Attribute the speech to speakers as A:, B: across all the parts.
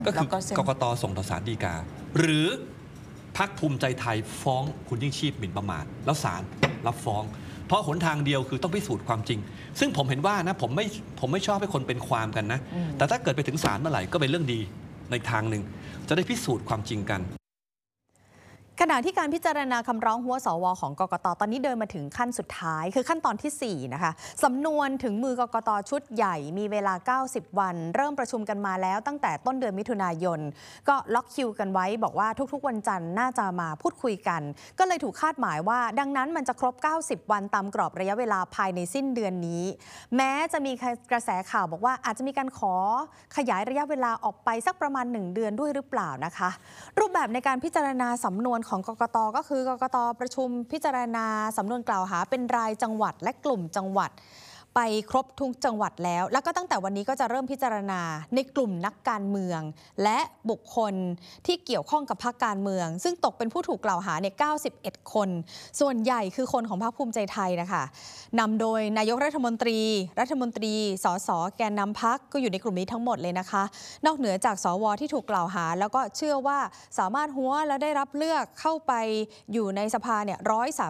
A: ก็คือกกต.ส่งต่อศาลฎีกาหรือพรรคภูมิใจไทยฟ้องคุณยิ่งชีพหมิ่นประมาทแล้วศาลรับฟ้องเพราะหนทางเดียวคือต้องพิสูจน์ความจริงซึ่งผมเห็นว่านะผมไม่ชอบให้คนเป็นความกันนะแต่ถ้าเกิดไปถึงศาลเมื่อไหร่ก็เป็นเรื่องดีในทางหนึ่งจะได้พิสูจน์ความจริงกัน
B: ขณะที่การพิจารณาคำร้องหัวสวของกกต.ตอนนี้เดินมาถึงขั้นสุดท้ายคือขั้นตอนที่4นะคะสำนวนถึงมือกกต.ชุดใหญ่มีเวลา90วันเริ่มประชุมกันมาแล้วตั้งแต่ต้นเดือนมิถุนายนก็ล็อกคิวกันไว้บอกว่าทุกๆวันจันทร์น่าจะมาพูดคุยกันก็เลยถูกคาดหมายว่าดังนั้นมันจะครบ90วันตามกรอบระยะเวลาภายในสิ้นเดือนนี้แม้จะมีกระแสข่าวบอกว่าอาจจะมีการขอขยายระยะเวลาออกไปสักประมาณ1เดือนด้วยหรือเปล่านะคะรูปแบบในการพิจารณาสำนวนของกกต.ก็คือกกต.ประชุมพิจารณาสำนวนกล่าวหาเป็นรายจังหวัดและกลุ่มจังหวัดไปครบทุกจังหวัดแล้วก็ตั้งแต่วันนี้ก็จะเริ่มพิจารณาในกลุ่มนักการเมืองและบุคคลที่เกี่ยวข้องกับพรรคการเมืองซึ่งตกเป็นผู้ถูกกล่าวหาใน91คนส่วนใหญ่คือคนของพรรคภูมิใจไทยนะคะนำโดยนายกรัฐมนตรีสสแกนนำพรรคก็อยู่ในกลุ่มนี้ทั้งหมดเลยนะคะนอกเหนือจากสวที่ถูกกล่าวหาแล้วก็เชื่อว่าสามารถหัวและได้รับเลือกเข้าไปอยู่ในสภาเนี่ย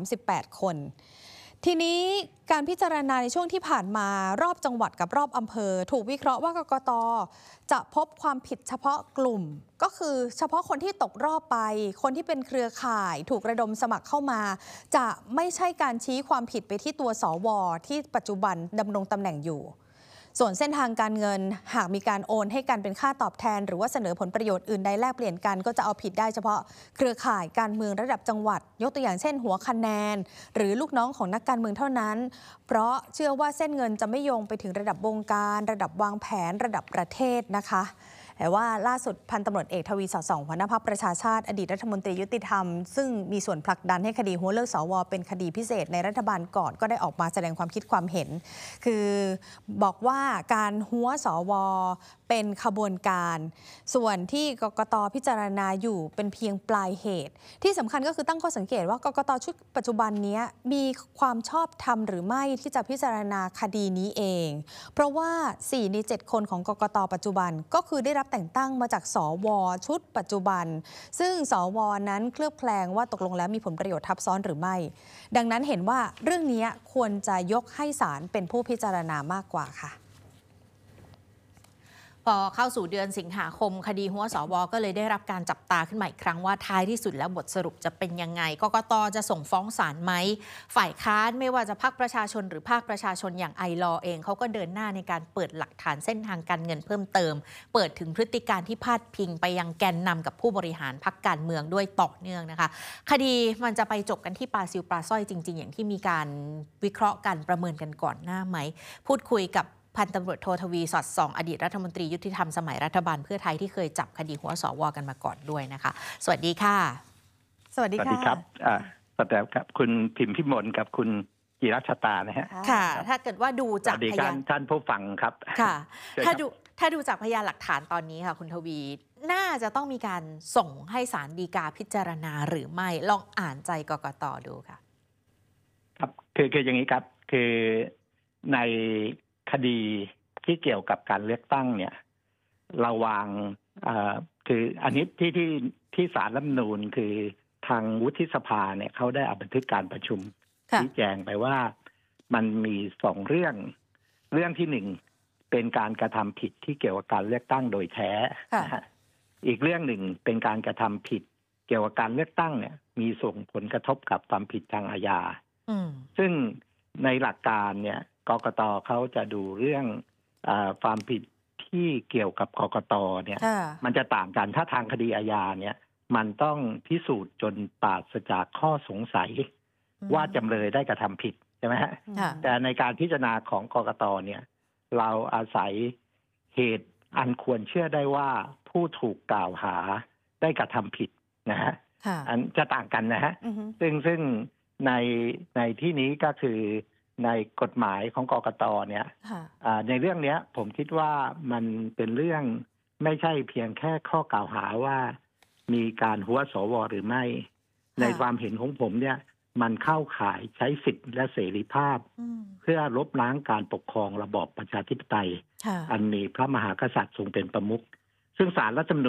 B: 138คนทีนี้การพิจารณาในช่วงที่ผ่านมารอบจังหวัดกับรอบอำเภอถูกวิเคราะห์ว่ากกต.จะพบความผิดเฉพาะกลุ่มก็คือเฉพาะคนที่ตกรอบไปคนที่เป็นเครือข่ายถูกระดมสมัครเข้ามาจะไม่ใช่การชี้ความผิดไปที่ตัวสวที่ปัจจุบันดำรงตำแหน่งอยู่ส่วนเส้นทางการเงินหากมีการโอนให้กันเป็นค่าตอบแทนหรือว่าเสนอผลประโยชน์อื่นใดแลกเปลี่ยนกันก็จะเอาผิดได้เฉพาะเครือข่ายการเมืองระดับจังหวัดยกตัวอย่างเช่นหัวคะแนนหรือลูกน้องของนักการเมืองเท่านั้นเพราะเชื่อว่าเส้นเงินจะไม่โยงไปถึงระดับวงการระดับวางแผนระดับประเทศนะคะแต่ว่าล่าสุดพันตำรวจเอกทวีสอดส่องหัวหน้าพรรคประชาชาติอดีตรัฐมนตรียุติธรรมซึ่งมีส่วนผลักดันให้คดีหัวเลิกสวเป็นคดีพิเศษในรัฐบาลก่อนก็ได้ออกมาแสดงความคิดความเห็นคือบอกว่าการหัวสวเป็นขบวนการส่วนที่กกต.พิจารณาอยู่เป็นเพียงปลายเหตุที่สำคัญก็คือตั้งข้อสังเกตว่ากกต.ชุดปัจจุบันนี้มีความชอบธรรมหรือไม่ที่จะพิจารณาคดีนี้เองเพราะว่า4ใน7คนของกกต.ปัจจุบันก็คือได้รับแต่งตั้งมาจากสวชุดปัจจุบันซึ่งสวนั้นเคลือบแคลงว่าตกลงแล้วมีผลประโยชน์ทับซ้อนหรือไม่ดังนั้นเห็นว่าเรื่องนี้ควรจะยกให้ศาลเป็นผู้พิจารณามากกว่าค่ะ
C: พอเข้าสู่เดือนสิงหาคมคดีหัวสวก็เลยได้รับการจับตาขึ้นมาอีกครั้งว่าท้ายที่สุดแล้วบทสรุปจะเป็นยังไงกกต.จะส่งฟ้องศาลไหมฝ่ายค้านไม่ว่าจะพรรคประชาชนหรือภาคประชาชนอย่างไอลอเองเขาก็เดินหน้าในการเปิดหลักฐานเส้นทางการเงินเพิ่มเติมเปิดถึงพฤติการที่พาดพิงไปยังแกนนำกับผู้บริหารพรรคการเมืองด้วยต่อเนื่องนะคะคดีมันจะไปจบกันที่ปลาซิวปลาสร้อยจริงๆอย่างที่มีการวิเคราะห์กันประเมินกันก่อนหน้าไหมพูดคุยกับพันตำรวจโททวีสอดส่องอดีตรัฐมนตรียุติธรรมสมัยรัฐบาลเพื่อไทยที่เคยจับคดีหัวสวกันมาก่อนด้วยนะคะสวัสดีค่ะ
B: สวัสดี
D: ครับสวัสดีครับคุณพิมพิมลกับคุณจิรัชตานะฮะ
C: ค่ะถ้าเกิดว่าดูจาก
D: พยานท่านผู้ฟังครับ
C: ค่ะถ้าดูจากพยานหลักฐานตอนนี้ค่ะคุณทวีน่าจะต้องมีการส่งให้ศาลฎีกาพิจารณาหรือไม่ลองอ่านใจกกต.ดูค่ะ
D: ครับคืออย่างนี้ครับคือในคดีที่เกี่ยวกับการเลือกตั้งเนี่ยเราวางคืออันนี้ที่ศาลรัฐธรรมนูญคือทางวุฒิสภาเนี่ยเขาได้เอาบันทึกการประชุมชี้แจงไปว่ามันมี2เรื่องที่1เป็นการกระทำผิดที่เกี่ยวกับการเลือกตั้งโดยแท้อีกเรื่องหนึ่งเป็นการกระทำผิดเกี่ยวกับการเลือกตั้งเนี่ยมีส่งผลกระทบกับความผิดทางอาญาซึ่งในหลักการเนี่ยกกต.เขาจะดูเรื่องความผิดที่เกี่ยวกับกกต.เนี่ยมันจะต่างกันถ้าทางคดีอาญาเนี่ยมันต้องพิสูจน์จนปราศจากข้อสงสัยว่าจำเลยได้กระทำผิดใช่ไหมฮะแต่ในการพิจารณาของกกต.เนี่ยเราอาศัยเหตุอันควรเชื่อได้ว่าผู้ถูกกล่าวหาได้กระทำผิดนะฮะอันจะต่างกันนะฮะซึ่งในที่นี้ก็คือในกฎหมายของกกต.เนี่ยในเรื่องนี้ผมคิดว่ามันเป็นเรื่องไม่ใช่เพียงแค่ข้อกล่าวหาว่ามีการหัวสวหรือไม่ในความเห็นของผมเนี่ยมันเข้าข่ายใช้สิทธิและเสรีภาพเพื่อลบล้างการปกครองระบอบประชาธิปไตยอันมีพระมหากษัตริย์ทรงเป็นประมุขซึ่งศาลรัฐธรรมนูญ